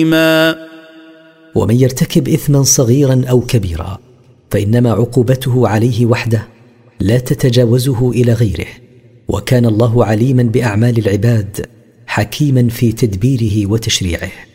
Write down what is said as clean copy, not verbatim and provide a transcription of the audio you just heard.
ومن يرتكب إثما صغيرا أو كبيرا فإنما عقوبته عليه وحده لا تتجاوزه إلى غيره، وكان الله عليما بأعمال العباد حكيما في تدبيره وتشريعه.